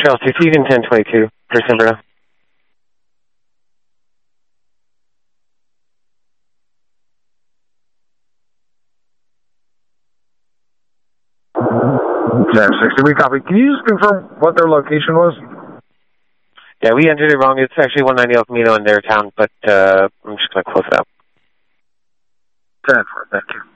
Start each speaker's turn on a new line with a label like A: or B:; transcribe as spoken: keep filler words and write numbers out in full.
A: Trail two, Egan ten twenty-two, for San Bruno.
B: ten sixty, we copy. Can you just confirm what their location was?
A: Yeah, we entered it wrong. It's actually one ninety El Camino in their town, but uh, I'm just going to close it out.
B: ten four, thank you.